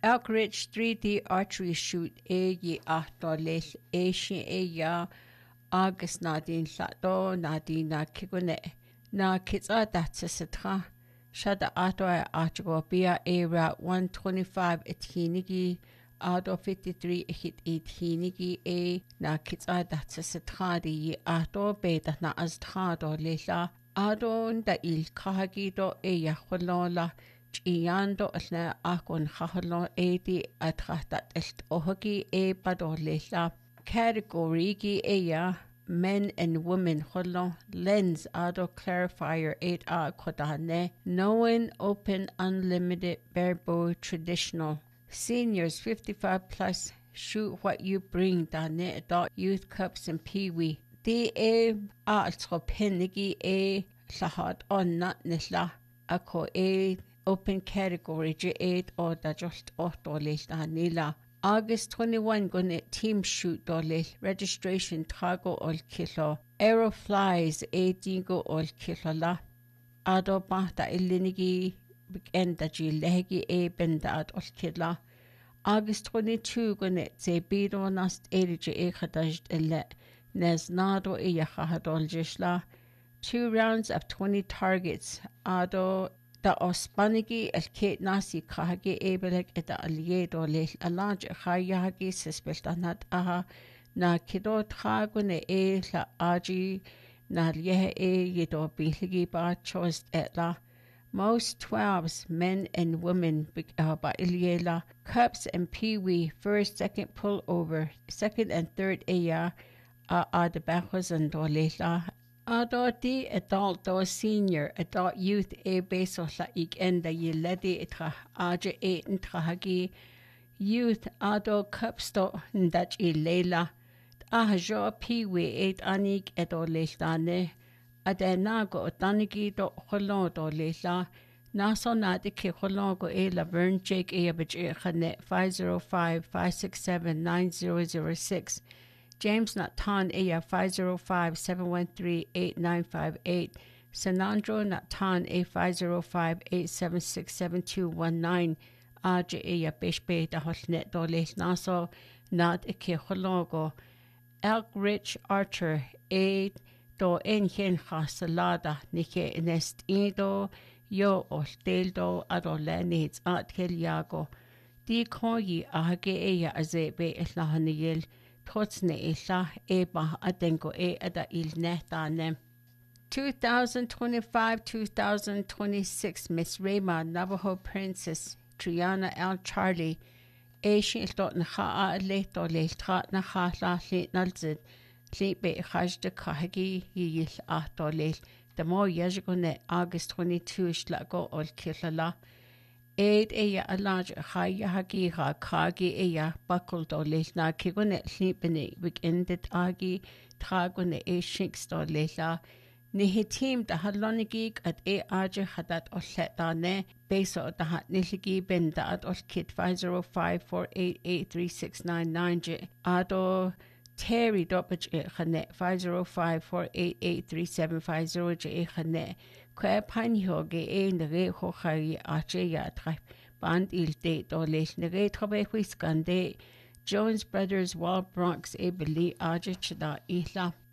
Elk Ridge 3D archery shoot ye $8 ya August nadin lato nadin na kigune na kitsa datsatra shada ato archgo bia route 125 ethinigi auto 53 hit ethinigi na kitsa datsatra di ato beta na aztrado lela adon da il kahagido ya kholola Iando na akon khahlo di atratat est ohogi padolela category gi ya men and women kholo lens auto clarifier 8 kodane knowing open unlimited barebow traditional seniors 55 plus shoot what you bring dane adult youth cups and peewee altro penigi lahad on not nisla ako Open category J8 or da just $8 nila. August 21 gonna team shoot dollar registration trago ol kilo. Aero flies dingo ol kilo la. Ado bahta ilinigi bigenda ji lehgi benda ad ol kila. August 22 gonna ze bido nast edge khadajt ille neznado khadol jishla. 2 rounds of 20 targets. Ado da ospanigi el kate nasi kahagi ebelek eta aliedo le alaj khayagi sespeltanat aha na kido tragune la aji na lieh yedo biligi ba choice etla most 12s men and women ba iliela cups and peewee first second pull over second and third aya the bachos and dolela Adoti adult or senior adult youth beso la enda yiledi itra aja trahagi youth ado cupsto ndach ilela ajo peewee anik edolestane adenago tanigi do holodo lela naso nadike hologo Laverne Jake abaj khane 505-567-9006 James Natan 505-713-8958. Sanandro Natan 505-876-7219. Aja Bishbe da Hosnet Doles Naso Nad Ike Hologo. Elk Ridge Archer do Enhen Hasalada Nike Nest Ido Yo Osteldo Adolenits At Keliago. Di Koyi Ahage Azebe Islahaniyel. Trotsne isha ba adengo ada ilnetane 2025-2026 Miss Rayma Navajo Princess Triana L. Charlie shiltot na leto le trat na la le nalzid le be khajde kahagi yil atole the more yajgone August 22 shlago ol kilala a large haya hagiha kagi buckled or lesna kigone sleepene weekended agi tragone shinksto lesla nihitim da halonigig at aja hadat osletane beso da hat niligi benda at oskit 505-488-3699 ado Terry Doppage khane 505-488-3750 khane Kwa panhoge nere hochari ache tra band il date or les nere trobe whiskande Jones Brothers Wild Bronx beli aje chda isla